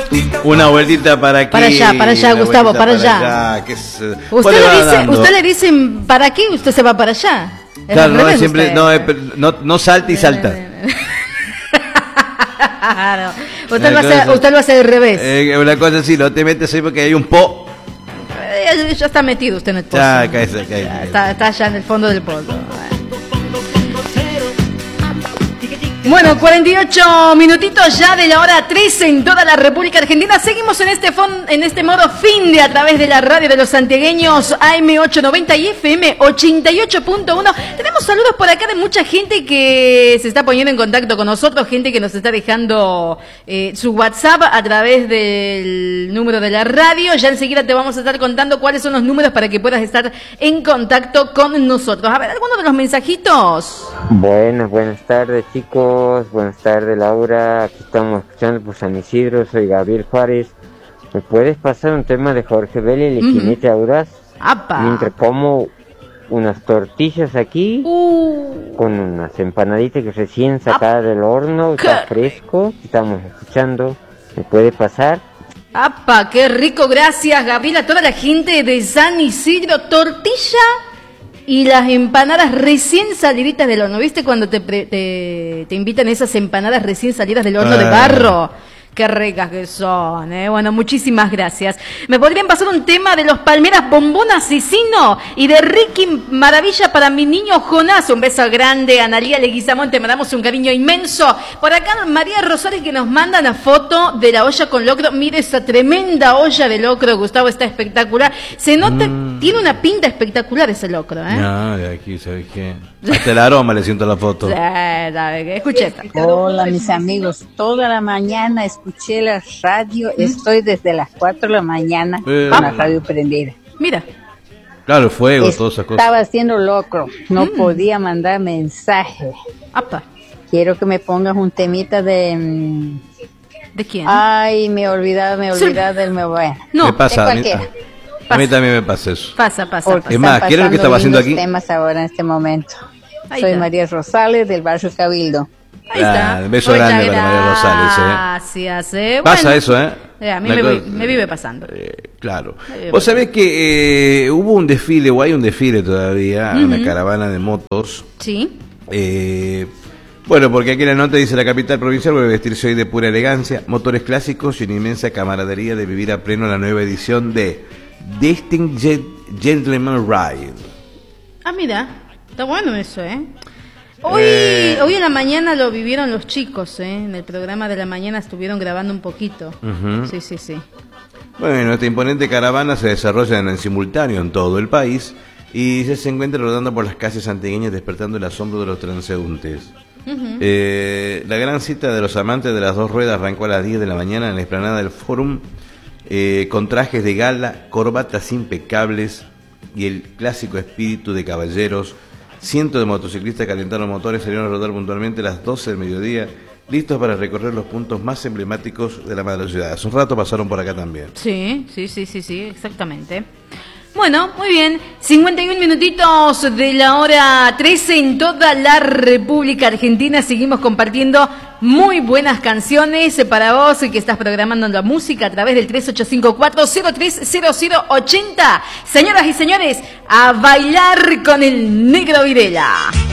Una vueltita para aquí. Para allá, Gustavo, para allá. Usted le dicen para aquí, usted se va para allá. Claro, no, siempre, no salta y salta. Claro. Usted lo hace al revés. Una cosa así, no te metes ahí porque hay un po. Ya está metido usted en el pozo. Ya, cae. Está allá en el fondo del pozo. Bueno, 48 minutitos ya de la hora 13 en toda la República Argentina. Seguimos en este modo fin de a través de la radio de los santiagueños AM890 y FM 88.1. Tenemos saludos por acá de mucha gente que se está poniendo en contacto con nosotros, gente que nos está dejando su WhatsApp a través del número de la radio. Ya enseguida te vamos a estar contando cuáles son los números para que puedas estar en contacto con nosotros. A ver, ¿alguno de los mensajitos? Buenas tardes, chicos. Buenas tardes, Laura. Aquí estamos escuchando por San Isidro. Soy Gabriel Juárez. ¿Me puedes pasar un tema de Jorge Vélez, el jinete audaz? Mientras como unas tortillas aquí con unas empanaditas que recién sacadas del horno, está fresco. Estamos escuchando. ¿Me puede pasar? ¡Apa! ¡Qué rico! Gracias, Gabriel, a toda la gente de San Isidro. Tortilla y las empanadas recién saliditas del horno. ¿Viste cuando te invitan esas empanadas recién salidas del horno de barro? Qué ricas que son, Bueno, muchísimas gracias. ¿Me podrían pasar un tema de los Palmeras Bombón Asesino y de Ricky Maravilla para mi niño Jonás? Un beso grande, Analía Leguizamón, te mandamos un cariño inmenso. Por acá María Rosales que nos manda una foto de la olla con locro. Mire esa tremenda olla de locro, Gustavo, está espectacular. Se nota, tiene una pinta espectacular ese locro, No, de aquí, ¿sabes qué? Hasta el aroma le siento la foto. Escuché esta. Hola, mis amigos, toda la mañana escuché la radio, estoy desde las 4 de la mañana con la radio prendida. Mira. Claro, fuego, todas esas cosas. Estaba haciendo locro, no podía mandar mensaje. Quiero que me pongas un temita de... ¿De quién? Ay, me he olvidado del bueno. No, me pasa, de cualquiera. A mí también me pasa eso. Pasa. Es más, ¿qué es lo que estaba haciendo aquí? Temas ahora en este momento. Ahí Soy está. María Rosales del barrio Cabildo. Ahí está. Beso grande para María Rosales. Gracias, Pasa bueno, eso, A mí me vive pasando. Claro. Vos sabés que hubo un desfile, o hay un desfile todavía, una caravana de motos. Sí. Bueno, porque aquí en la nota dice: la capital provincial vuelve a vestirse hoy de pura elegancia, motores clásicos y una inmensa camaradería de vivir a pleno la nueva edición de Distinct Gentleman Ride. Mira, está bueno eso, Hoy en la mañana lo vivieron los chicos, en el programa de la mañana estuvieron grabando un poquito. Sí. Bueno, esta imponente caravana se desarrolla en simultáneo en todo el país y se encuentra rodando por las calles santiagueñas despertando el asombro de los transeúntes. La gran cita de los amantes de las dos ruedas arrancó a las 10 de la mañana en la explanada del Fórum con trajes de gala, corbatas impecables y el clásico espíritu de caballeros. Cientos de motociclistas calentaron motores, salieron a rodar puntualmente a las 12 del mediodía, listos para recorrer los puntos más emblemáticos de la madre ciudad. Hace un rato pasaron por acá también. Sí, exactamente. Bueno, muy bien. 51 minutitos de la hora 13 en toda la República Argentina. Seguimos compartiendo muy buenas canciones para vos que estás programando la música a través del 3854-030080. Señoras y señores, a bailar con el Negro Videla.